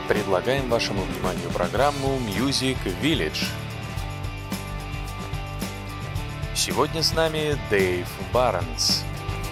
Предлагаем вашему вниманию программу Music Village. Сегодня с нами Дэйв Барнс.